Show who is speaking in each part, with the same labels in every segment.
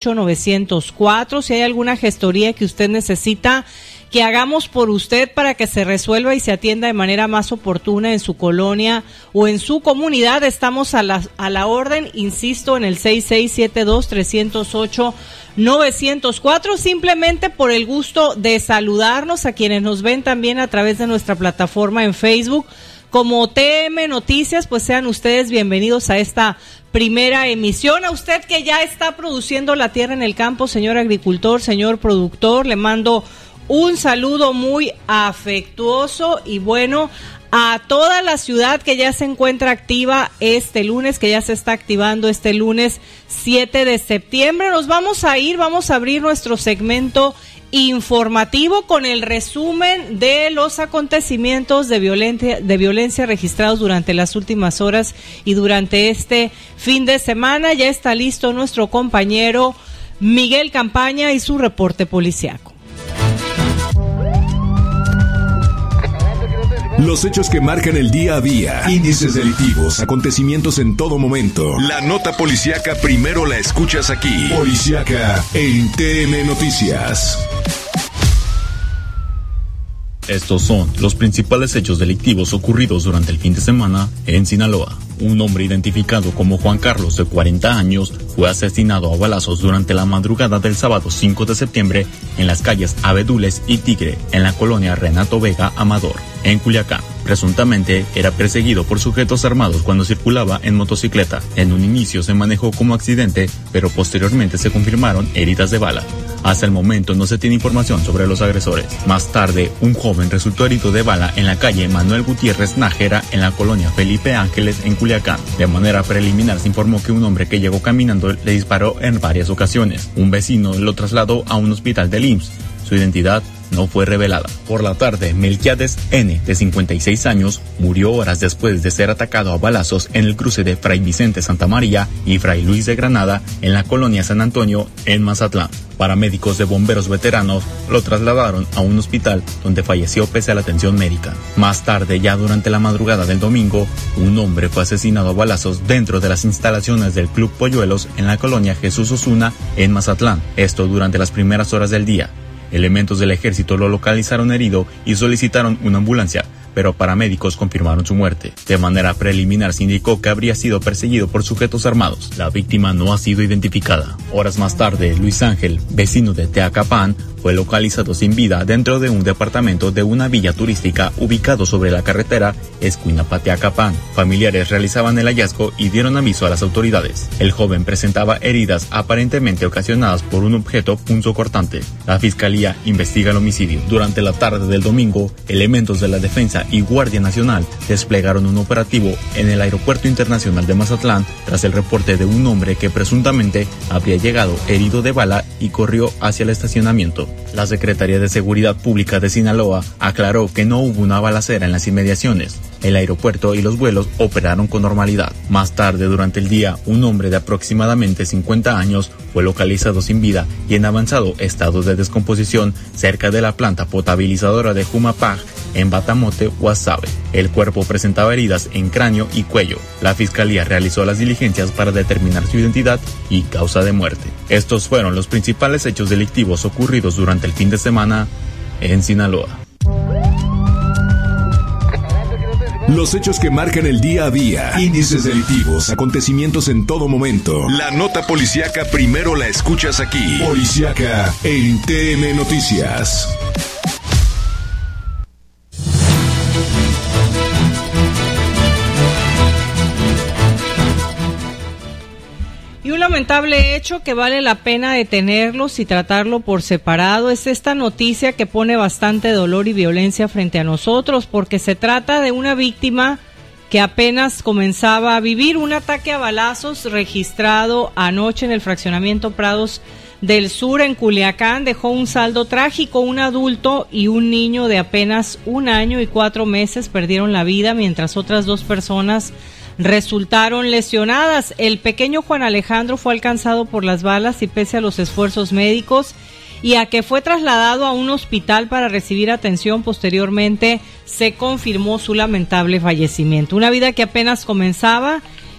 Speaker 1: 904. Si hay alguna gestoría que usted necesita que hagamos por usted para que se resuelva y se atienda de manera más oportuna en su colonia o en su comunidad, estamos a la orden, insisto, en el 6672-308-904, simplemente por el gusto de saludarnos a quienes nos ven también a través de nuestra plataforma en Facebook como TM Noticias. Pues sean ustedes bienvenidos a esta primera emisión. A usted que ya está produciendo la tierra en el campo, señor agricultor, señor productor, le mando un saludo muy afectuoso y bueno, a toda la ciudad que ya se encuentra activa este lunes, que ya se está activando este lunes 7 de septiembre. Nos vamos a abrir nuestro segmento informativo con el resumen de los acontecimientos de violencia registrados durante las últimas horas y durante este fin de semana. Ya está listo nuestro compañero Miguel Campaña y su reporte policiaco.
Speaker 2: Los hechos que marcan el día a día, índices delictivos, acontecimientos en todo momento. La nota policíaca primero la escuchas aquí. Policíaca en TN Noticias.
Speaker 3: Estos son los principales hechos delictivos ocurridos durante el fin de semana en Sinaloa. Un hombre identificado como Juan Carlos, de 40 años, fue asesinado a balazos durante la madrugada del sábado 5 de septiembre en las calles Abedules y Tigre, en la colonia Renato Vega Amador, en Culiacán. Presuntamente era perseguido por sujetos armados cuando circulaba en motocicleta. En un inicio se manejó como accidente, pero posteriormente se confirmaron heridas de bala. Hasta el momento no se tiene información sobre los agresores. Más tarde, un joven resultó herido de bala en la calle Manuel Gutiérrez Nájera, en la colonia Felipe Ángeles, en Culiacán. De manera preliminar se informó que un hombre que llegó caminando le disparó en varias ocasiones. Un vecino lo trasladó a un hospital del IMSS. Su identidad no fue revelada. Por la tarde, Melquiades N., de 56 años, murió horas después de ser atacado a balazos en el cruce de Fray Vicente Santa María y Fray Luis de Granada, en la colonia San Antonio, en Mazatlán. Paramédicos de bomberos veteranos lo trasladaron a un hospital donde falleció pese a la atención médica. Más tarde, ya durante la madrugada del domingo, un hombre fue asesinado a balazos dentro de las instalaciones del Club Polluelos en la colonia Jesús Osuna, en Mazatlán. Esto durante las primeras horas del día. Elementos del ejército lo localizaron herido y solicitaron una ambulancia, pero paramédicos confirmaron su muerte. De manera preliminar se indicó que habría sido perseguido por sujetos armados. La víctima no ha sido identificada. Horas más tarde, Luis Ángel, vecino de Teacapán, fue localizado sin vida dentro de un departamento de una villa turística ubicado sobre la carretera Escuinapa-Teacapán. Familiares realizaban el hallazgo y dieron aviso a las autoridades. El joven presentaba heridas aparentemente ocasionadas por un objeto punzocortante. La fiscalía investiga el homicidio. Durante la tarde del domingo, elementos de la defensa y Guardia Nacional desplegaron un operativo en el Aeropuerto Internacional de Mazatlán tras el reporte de un hombre que presuntamente habría llegado herido de bala y corrió hacia el estacionamiento. La Secretaría de Seguridad Pública de Sinaloa aclaró que no hubo una balacera en las inmediaciones. El aeropuerto y los vuelos operaron con normalidad. Más tarde, durante el día, un hombre de aproximadamente 50 años fue localizado sin vida y en avanzado estado de descomposición cerca de la planta potabilizadora de Jumapaj, en Batamote, Guasave. El cuerpo presentaba heridas en cráneo y cuello. La fiscalía realizó las diligencias para determinar su identidad y causa de muerte. Estos fueron los principales hechos delictivos ocurridos durante el fin de semana en Sinaloa.
Speaker 2: Los hechos que marcan el día a día, índices delictivos, acontecimientos en todo momento. La nota policíaca primero la escuchas aquí. Policíaca en TN Noticias.
Speaker 1: Un lamentable hecho que vale la pena detenerlos y tratarlo por separado es esta noticia que pone bastante dolor y violencia frente a nosotros, porque se trata de una víctima que apenas comenzaba a vivir un ataque a balazos registrado anoche en el fraccionamiento Prados del Sur, en Culiacán. Dejó un saldo trágico. Un adulto y un niño de apenas 1 año y 4 meses perdieron la vida, mientras otras 2 personas resultaron lesionadas. El pequeño Juan Alejandro fue alcanzado por las balas y pese a los esfuerzos médicos y a que fue trasladado a un hospital para recibir atención, posteriormente se confirmó su lamentable fallecimiento. Una vida que apenas comenzaba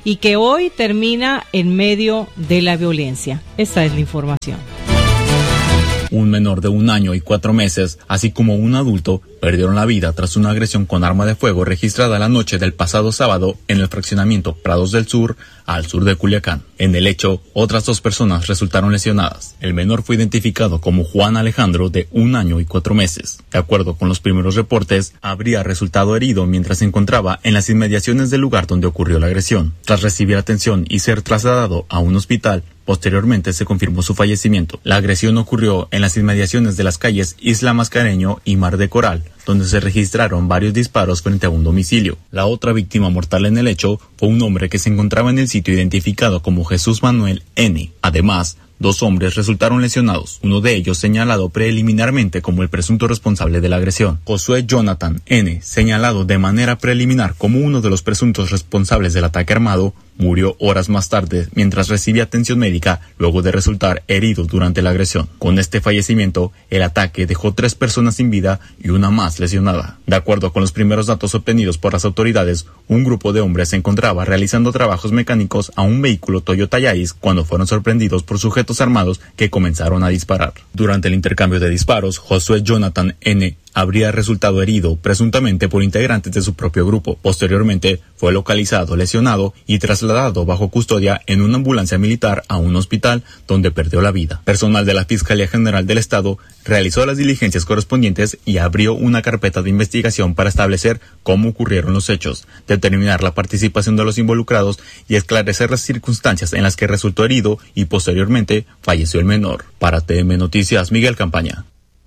Speaker 1: y que hoy termina en medio de la violencia. Esta es la información.
Speaker 3: Un menor de 1 año y 4 meses, así como un adulto, perdieron la vida tras una agresión con arma de fuego registrada la noche del pasado sábado en el fraccionamiento Prados del Sur, al sur de Culiacán. En el hecho, otras 2 personas resultaron lesionadas. El menor fue identificado como Juan Alejandro, de 1 año y 4 meses. De acuerdo con los primeros reportes, habría resultado herido mientras se encontraba en las inmediaciones del lugar donde ocurrió la agresión. Tras recibir atención y ser trasladado a un hospital, posteriormente se confirmó su fallecimiento. La agresión ocurrió en las inmediaciones de las calles Isla Mascareño y Mar de Coral, donde se registraron varios disparos frente a un domicilio. La otra víctima mortal en el hecho fue un hombre que se encontraba en el sitio identificado como Jesús Manuel N. Además, 2 hombres resultaron lesionados, uno de ellos señalado preliminarmente como el presunto responsable de la agresión. Josué Jonathan N., señalado de manera preliminar como uno de los presuntos responsables del ataque armado, murió horas más tarde mientras recibía atención médica luego de resultar herido durante la agresión. Con este fallecimiento, el ataque dejó 3 personas sin vida y una más lesionada. De acuerdo con los primeros datos obtenidos por las autoridades, un grupo de hombres se encontraba realizando trabajos mecánicos a un vehículo Toyota Yaris cuando fueron sorprendidos por sujetos armados que comenzaron a disparar. Durante el intercambio de disparos, Josué Jonathan N. habría resultado herido, presuntamente por integrantes de su propio grupo. Posteriormente, fue localizado lesionado y trasladado bajo custodia en una ambulancia militar a un hospital donde perdió la vida. Personal de la Fiscalía General del Estado realizó las diligencias correspondientes y abrió una carpeta de investigación para establecer cómo ocurrieron los hechos, determinar la participación de los involucrados y esclarecer las circunstancias en las que resultó herido y posteriormente falleció el menor. Para TM Noticias, Miguel Campaña.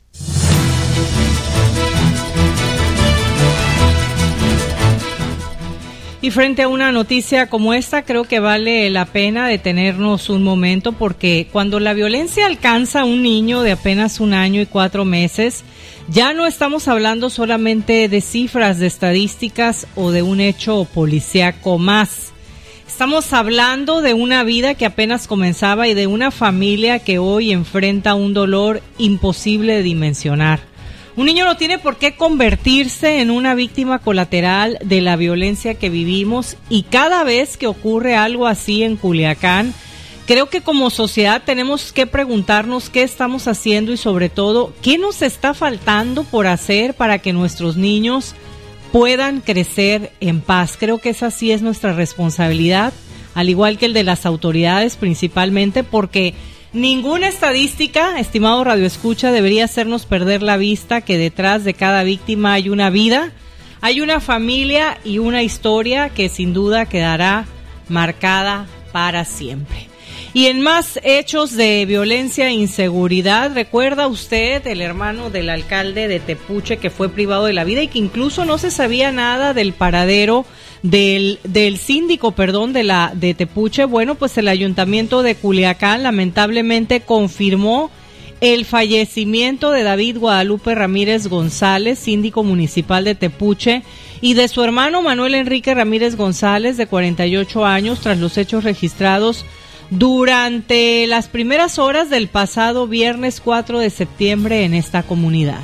Speaker 1: Y frente a una noticia como esta, creo que vale la pena detenernos un momento, porque cuando la violencia alcanza a un niño de apenas 1 año y 4 meses, ya no estamos hablando solamente de cifras, de estadísticas o de un hecho policíaco más. Estamos hablando de una vida que apenas comenzaba y de una familia que hoy enfrenta un dolor imposible de dimensionar. Un niño no tiene por qué convertirse en una víctima colateral de la violencia que vivimos, y cada vez que ocurre algo así en Culiacán, creo que como sociedad tenemos que preguntarnos qué estamos haciendo y sobre todo qué nos está faltando por hacer para que nuestros niños puedan crecer en paz. Creo que esa sí es nuestra responsabilidad, al igual que el de las autoridades principalmente, porque ninguna estadística, estimado radioescucha, debería hacernos perder la vista que detrás de cada víctima hay una vida, hay una familia y una historia que sin duda quedará marcada para siempre. Y en más hechos de violencia e inseguridad, ¿recuerda usted el hermano del alcalde de Tepuche que fue privado de la vida y que incluso no se sabía nada del paradero del síndico, de Tepuche? Bueno, pues el ayuntamiento de Culiacán lamentablemente confirmó el fallecimiento de David Guadalupe Ramírez González, síndico municipal de Tepuche, y de su hermano Manuel Enrique Ramírez González, de 48 años, tras los hechos registrados durante las primeras horas del pasado viernes 4 de septiembre en esta comunidad.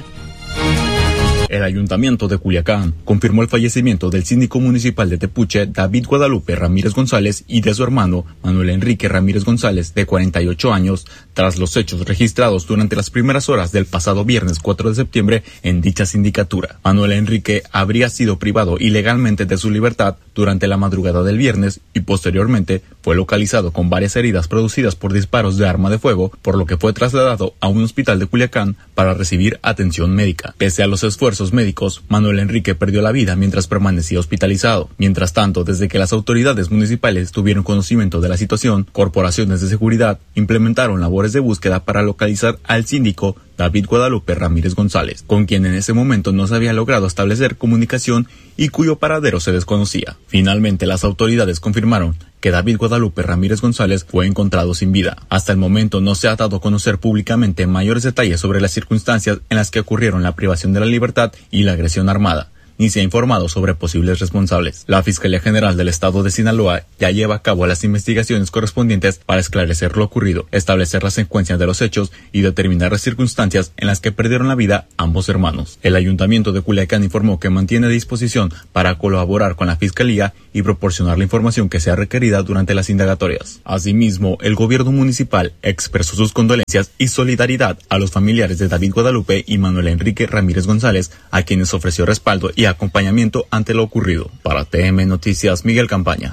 Speaker 3: El Ayuntamiento de Culiacán confirmó el fallecimiento del síndico municipal de Tepuche, David Guadalupe Ramírez González, y de su hermano, Manuel Enrique Ramírez González, de 48 años, tras los hechos registrados durante las primeras horas del pasado viernes 4 de septiembre en dicha sindicatura. Manuel Enrique habría sido privado ilegalmente de su libertad durante la madrugada del viernes y posteriormente fue localizado con varias heridas producidas por disparos de arma de fuego, por lo que fue trasladado a un hospital de Culiacán para recibir atención médica. Pese a los esfuerzos médicos, Manuel Enrique perdió la vida mientras permanecía hospitalizado. Mientras tanto, desde que las autoridades municipales tuvieron conocimiento de la situación, corporaciones de seguridad implementaron labores de búsqueda para localizar al síndico David Guadalupe Ramírez González, con quien en ese momento no se había logrado establecer comunicación y cuyo paradero se desconocía. Finalmente, las autoridades confirmaron que David Guadalupe Ramírez González fue encontrado sin vida. Hasta el momento no se ha dado a conocer públicamente mayores detalles sobre las circunstancias en las que ocurrieron la privación de la libertad y la agresión armada, ni se ha informado sobre posibles responsables. La Fiscalía General del Estado de Sinaloa ya lleva a cabo las investigaciones correspondientes para esclarecer lo ocurrido, establecer la secuencia de los hechos y determinar las circunstancias en las que perdieron la vida ambos hermanos. El Ayuntamiento de Culiacán informó que mantiene a disposición para colaborar con la Fiscalía y proporcionar la información que sea requerida durante las indagatorias. Asimismo, el gobierno municipal expresó sus condolencias y solidaridad a los familiares de David Guadalupe y Manuel Enrique Ramírez González, a quienes ofreció respaldo y acompañamiento ante lo ocurrido. Para TM Noticias, Miguel Campaña.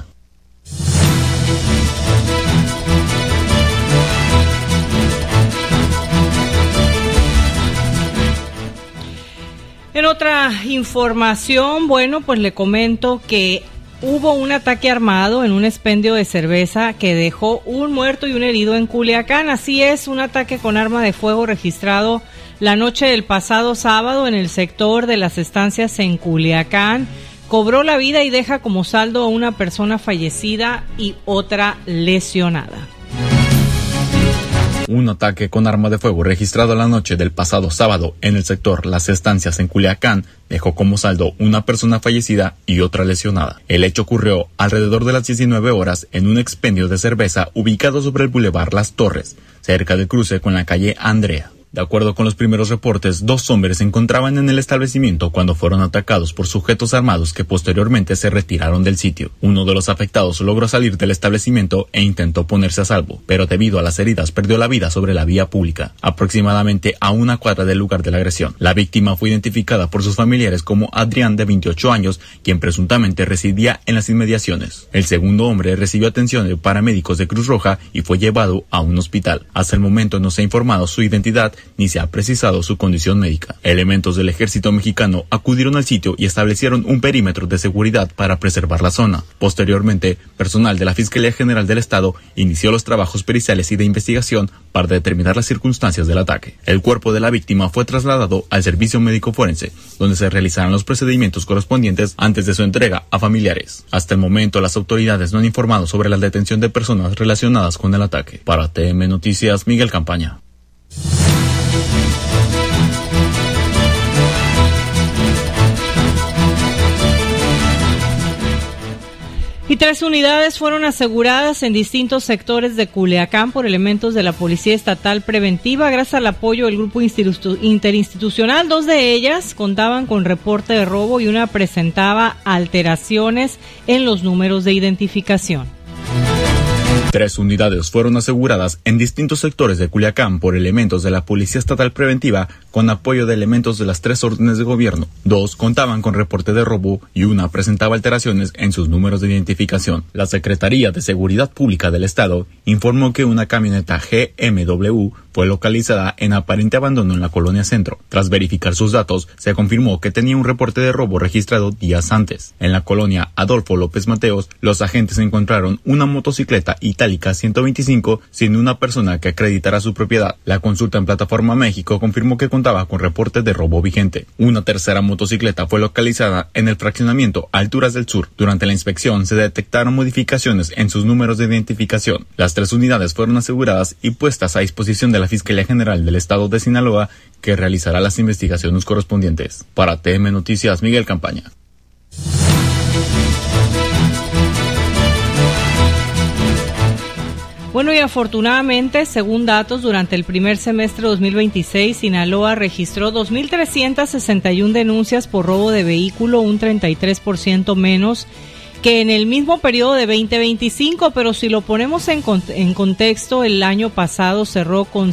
Speaker 1: En otra información, bueno, pues le comento que hubo un ataque armado en un expendio de cerveza que dejó un muerto y un herido en Culiacán. Así es, un ataque con arma de fuego registrado la noche del pasado sábado en el sector de las estancias en Culiacán. Cobró la vida y deja como saldo a una persona fallecida y otra lesionada.
Speaker 3: Un ataque con arma de fuego registrado la noche del pasado sábado en el sector Las Estancias en Culiacán dejó como saldo una persona fallecida y otra lesionada. El hecho ocurrió alrededor de las 19 horas en un expendio de cerveza ubicado sobre el Boulevard Las Torres, cerca del cruce con la calle Andrea. De acuerdo con los primeros reportes, 2 hombres se encontraban en el establecimiento cuando fueron atacados por sujetos armados que posteriormente se retiraron del sitio. Uno de los afectados logró salir del establecimiento e intentó ponerse a salvo, pero debido a las heridas perdió la vida sobre la vía pública, aproximadamente a una cuadra del lugar de la agresión. La víctima fue identificada por sus familiares como Adrián, de 28 años, quien presuntamente residía en las inmediaciones. El segundo hombre recibió atención de paramédicos de Cruz Roja y fue llevado a un hospital. Hasta el momento no se ha informado su identidad ni se ha precisado su condición médica. Elementos del ejército mexicano acudieron al sitio y establecieron un perímetro de seguridad para preservar la zona. Posteriormente, personal de la Fiscalía General del Estado inició los trabajos periciales y de investigación para determinar las circunstancias del ataque. El cuerpo de la víctima fue trasladado al servicio médico forense, donde se realizarán los procedimientos correspondientes antes de su entrega a familiares. Hasta el momento, las autoridades no han informado sobre la detención de personas relacionadas con el ataque. Para TM Noticias, Miguel Campaña.
Speaker 1: Y 3 unidades fueron aseguradas en distintos sectores de Culiacán por elementos de la Policía Estatal Preventiva gracias al apoyo del grupo interinstitucional. 2 de ellas contaban con reporte de robo y una presentaba alteraciones en los números de identificación.
Speaker 3: 3 unidades fueron aseguradas en distintos sectores de Culiacán por elementos de la Policía Estatal Preventiva con apoyo de elementos de las 3 órdenes de gobierno. 2 contaban con reporte de robo y una presentaba alteraciones en sus números de identificación. La Secretaría de Seguridad Pública del Estado informó que una camioneta GMW fue localizada en aparente abandono en la Colonia Centro. Tras verificar sus datos, se confirmó que tenía un reporte de robo registrado días antes. En la colonia Adolfo López Mateos, los agentes encontraron una motocicleta Itálica 125 sin una persona que acreditara su propiedad. La consulta en Plataforma México confirmó que contaba con reporte de robo vigente. Una tercera motocicleta fue localizada en el fraccionamiento Alturas del Sur. Durante la inspección se detectaron modificaciones en sus números de identificación. Las 3 unidades fueron aseguradas y puestas a disposición de la Fiscalía General del Estado de Sinaloa, que realizará las investigaciones correspondientes. Para TM Noticias, Miguel Campaña.
Speaker 1: Bueno, y afortunadamente, según datos, durante el primer semestre de 2026, Sinaloa registró 2.361 denuncias por robo de vehículo, un 33% menos que en el mismo periodo de 2025, pero si lo ponemos en contexto, el año pasado cerró con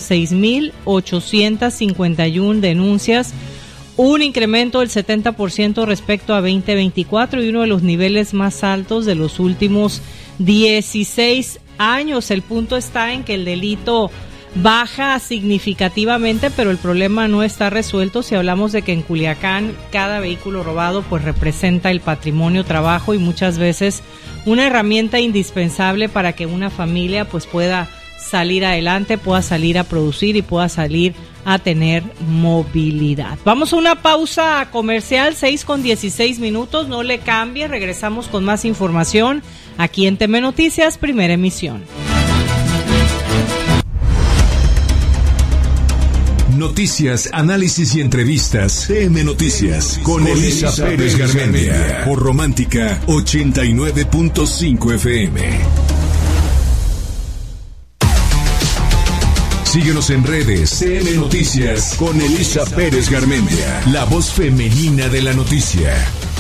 Speaker 1: 6.851 denuncias, un incremento del 70% respecto a 2024 y uno de los niveles más altos de los últimos 16 años. El punto está en que el delito baja significativamente, pero el problema no está resuelto si hablamos de que en Culiacán cada vehículo robado pues representa el patrimonio, trabajo y muchas veces una herramienta indispensable para que una familia pues pueda salir adelante, pueda salir a producir y pueda salir a tener movilidad. Vamos a una pausa comercial, 6:16, no le cambie, regresamos con más información aquí en TM Noticias, primera emisión.
Speaker 2: Noticias, análisis y entrevistas. TM Noticias con Elisa Pérez Garmendia. Por Romántica 89.5 FM. Síguenos en redes. TM Noticias con Elisa Pérez Garmendia. La voz femenina de la noticia.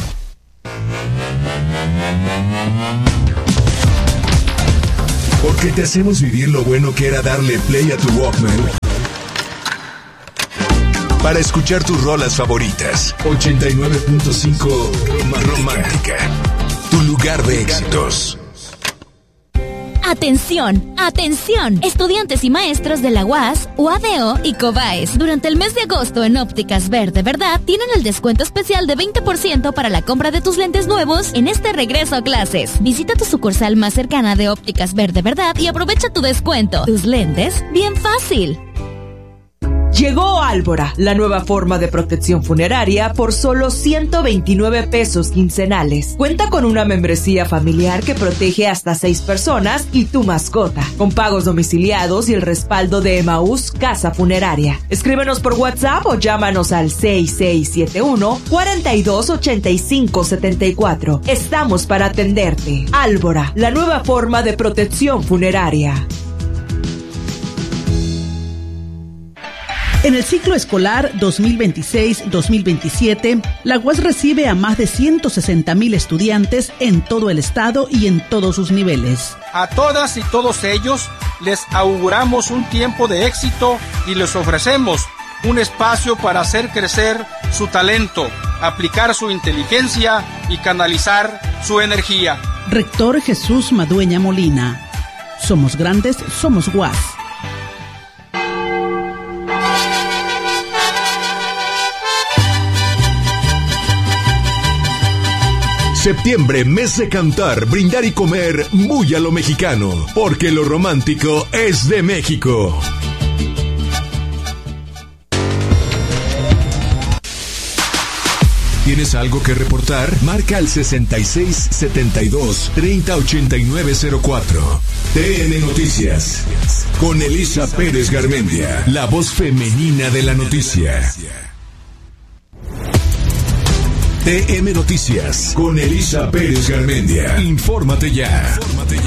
Speaker 2: Porque te hacemos vivir lo bueno que era darle play a tu Walkman para escuchar tus rolas favoritas. 89.5 Romántica, tu lugar de éxitos.
Speaker 4: ¡Atención! ¡Atención! Estudiantes y maestros de la UAS, UADO y COBAES. Durante el mes de agosto en Ópticas Verde Verdad tienen el descuento especial de 20% para la compra de tus lentes nuevos en este regreso a clases. Visita tu sucursal más cercana de Ópticas Verde Verdad y aprovecha tu descuento. Tus lentes, bien fácil.
Speaker 5: Llegó Álvora, la nueva forma de protección funeraria por solo 129 pesos quincenales. Cuenta con una membresía familiar que protege hasta 6 personas y tu mascota, con pagos domiciliados y el respaldo de Emaús Casa Funeraria. Escríbenos por WhatsApp o llámanos al 6671-428574. Estamos para atenderte. Álvora, la nueva forma de protección funeraria.
Speaker 6: En el ciclo escolar 2026-2027, la UAS recibe a más de 160,000 estudiantes en todo el estado y en todos sus niveles.
Speaker 7: A todas y todos ellos les auguramos un tiempo de éxito y les ofrecemos un espacio para hacer crecer su talento, aplicar su inteligencia y canalizar su energía.
Speaker 6: Rector Jesús Madueña Molina. Somos grandes, somos UAS.
Speaker 2: Septiembre, mes de cantar, brindar y comer muy a lo mexicano, porque lo romántico es de México. ¿Tienes algo que reportar? Marca al 6672-308904. TN Noticias, con Elisa Pérez Garmendia, la voz femenina de la noticia. TM Noticias con Elisa Pérez Garmendia. Infórmate ya.